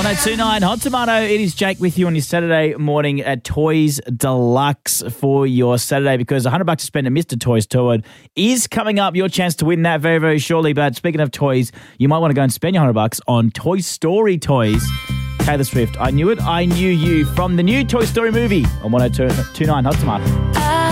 1029 Hot Tomato. It is Jake with you on your Saturday morning at Toys Deluxe for your Saturday, because $100 to spend at Mr. Toys Tour is coming up. Your chance to win that very, very shortly. But speaking of toys, you might want to go and spend your $100 on Toy Story toys. Taylor Swift, I Knew It, I Knew You, from the new Toy Story movie on 1029 Hot Tomato.